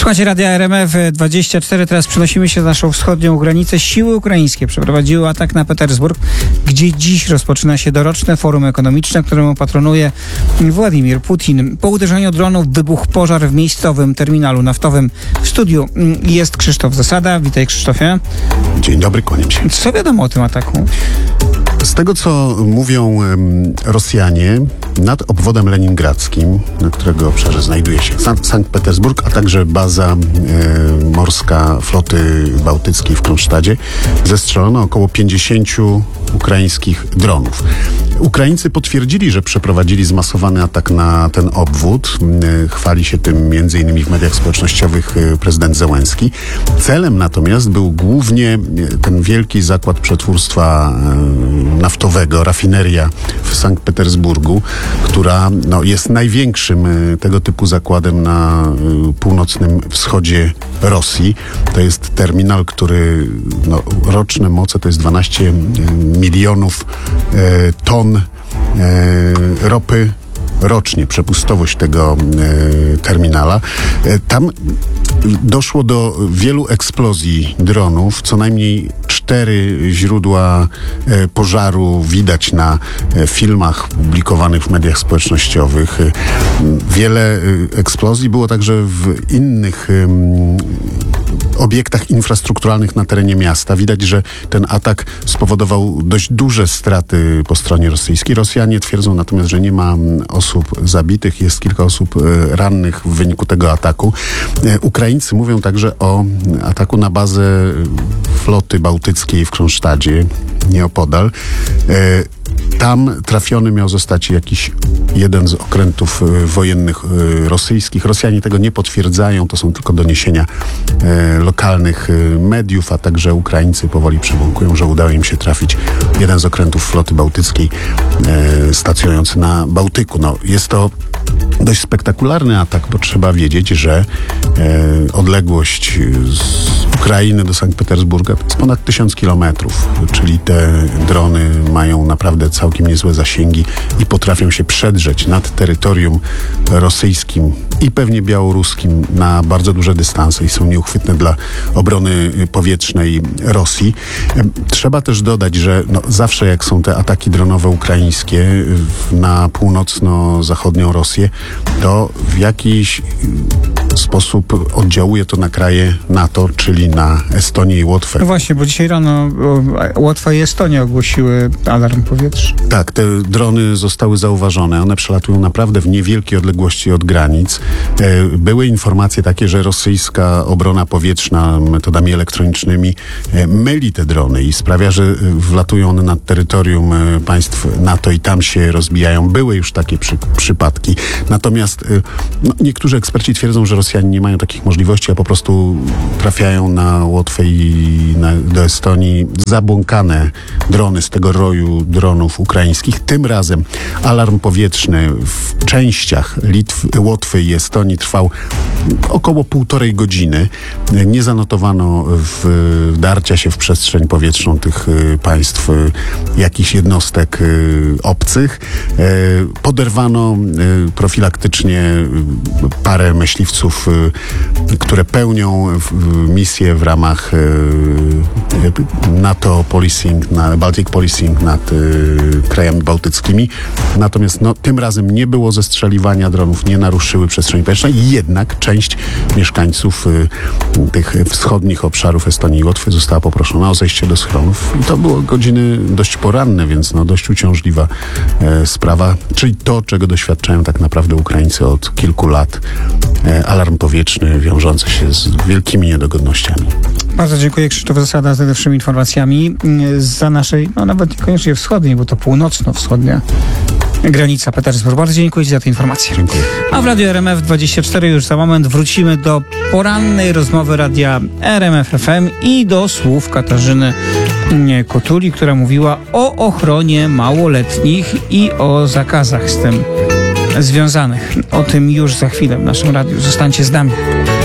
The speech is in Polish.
Słuchajcie, Radia RMF24. Teraz przenosimy się na naszą wschodnią granicę. Siły ukraińskie przeprowadziły atak na Petersburg, gdzie dziś rozpoczyna się doroczne forum ekonomiczne, któremu patronuje Władimir Putin. Po uderzeniu dronów wybuchł pożar w miejscowym terminalu naftowym. W studiu jest Krzysztof Zasada. Witaj, Krzysztofie. Dzień dobry, kłaniam się. Co wiadomo o tym ataku? Z tego, co mówią Rosjanie, nad obwodem leningradzkim, na którego obszarze znajduje się Sankt Petersburg, a także baza morska floty bałtyckiej w Kronsztadzie, zestrzelono około 50 ukraińskich dronów. Ukraińcy potwierdzili, że przeprowadzili zmasowany atak na ten obwód. Chwali się tym m.in. w mediach społecznościowych prezydent Zełenski. Celem natomiast był głównie ten wielki zakład przetwórstwa naftowego, rafineria w Sankt Petersburgu, która jest największym tego typu zakładem na północnym wschodzie Rosji. To jest terminal, który roczne moce to jest 12 milionów ton ropy rocznie, przepustowość tego terminala. Tam doszło do wielu eksplozji dronów, co najmniej 4 źródła pożaru widać na filmach publikowanych w mediach społecznościowych. Wiele eksplozji było także w innych obiektach infrastrukturalnych na terenie miasta. Widać, że ten atak spowodował dość duże straty po stronie rosyjskiej. Rosjanie twierdzą natomiast, że nie ma osób zabitych, jest kilka osób rannych w wyniku tego ataku. Ukraińcy mówią także o ataku na bazę floty bałtyckiej w Kronsztadzie, nieopodal. Tam trafiony miał zostać jakiś jeden z okrętów wojennych rosyjskich. Rosjanie tego nie potwierdzają, to są tylko doniesienia lokalnych mediów, a także Ukraińcy powoli przebąkują, że udało im się trafić jeden z okrętów floty bałtyckiej stacjonujący na Bałtyku. Jest to dość spektakularny atak, bo trzeba wiedzieć, że odległość z Ukrainy do Sankt Petersburga to jest ponad 1000 kilometrów, czyli te drony mają naprawdę całkiem niezłe zasięgi i potrafią się przedrzeć nad terytorium rosyjskim i pewnie białoruskim na bardzo duże dystanse i są nieuchwytne dla obrony powietrznej Rosji. Trzeba też dodać, że zawsze jak są te ataki dronowe ukraińskie na północno-zachodnią Rosję, to w jakiś sposób oddziałuje to na kraje NATO, czyli na Estonię i Łotwę. No właśnie, bo dzisiaj rano Łotwa i Estonia ogłosiły alarm powietrzny. Tak, te drony zostały zauważone. One przelatują naprawdę w niewielkiej odległości od granic. Były informacje takie, że rosyjska obrona powietrzna metodami elektronicznymi myli te drony i sprawia, że wlatują one nad terytorium państw NATO i tam się rozbijają. Były już takie przypadki. Natomiast niektórzy eksperci twierdzą, że Rosjanie nie mają takich możliwości, a po prostu trafiają na Łotwę i do Estonii zabłąkane drony z tego roju dronów ukraińskich. Tym razem alarm powietrzny w częściach Łotwy i Estonii trwał około 1,5 godziny. Nie zanotowano wdarcia się w przestrzeń powietrzną tych państw jakichś jednostek obcych. Poderwano profilaktycznie parę myśliwców, które pełnią misję w ramach NATO Policing, Baltic Policing nad krajami bałtyckimi. Natomiast tym razem nie było zestrzeliwania dronów, nie naruszyły przestrzeni powietrznej. Jednak część mieszkańców tych wschodnich obszarów Estonii i Łotwy została poproszona o zejście do schronów. I to było godziny dość poranne, więc dość uciążliwa sprawa. Czyli to, czego doświadczają tak naprawdę Ukraińcy od kilku lat. Alarm powietrzny wiążący się z wielkimi niedogodnościami. Bardzo dziękuję, Krzysztof Zasada, z najlepszymi informacjami za naszej, nawet niekoniecznie wschodniej, bo to północno-wschodnia granica Petersburg. Bardzo dziękuję Ci za te informacje. Dziękuję. A w Radiu RMF24 już za moment wrócimy do porannej rozmowy Radia RMF FM i do słów Katarzyny Kotuli, która mówiła o ochronie małoletnich i o zakazach z tym związanych. O tym już za chwilę w naszym radiu. Zostańcie z nami.